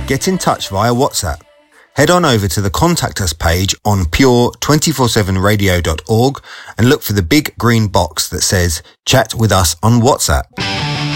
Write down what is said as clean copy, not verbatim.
get in touch via WhatsApp. Head on over to the Contact Us page on pure247radio.org and look for the big green box that says Chat with us on WhatsApp.